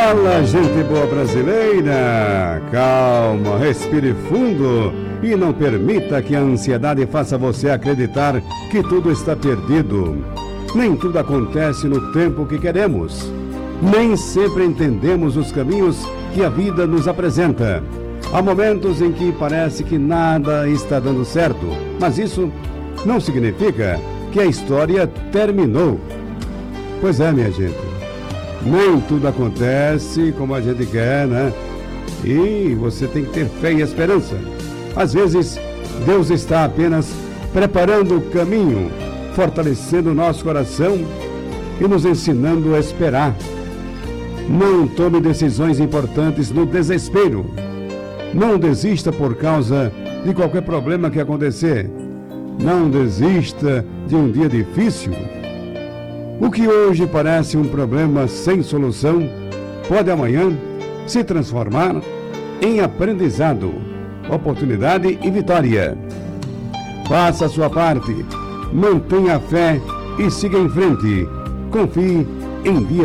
Fala, gente boa brasileira! Calma, respire fundo e não permita que a ansiedade faça você acreditar que tudo está perdido. Nem tudo acontece no tempo que queremos. Nem sempre entendemos os caminhos que a vida nos apresenta. Há momentos em que parece que nada está dando certo, mas isso não significa que a história terminou. Pois é, minha gente, nem tudo acontece como a gente quer, né? E você tem que ter fé e esperança. Às vezes, Deus está apenas preparando o caminho, fortalecendo o nosso coração e nos ensinando a esperar. Não tome decisões importantes no desespero. Não desista por causa de qualquer problema que acontecer. Não desista de um dia difícil. O que hoje parece um problema sem solução, pode amanhã se transformar em aprendizado, oportunidade e vitória. Faça a sua parte, mantenha a fé e siga em frente. Confie em dias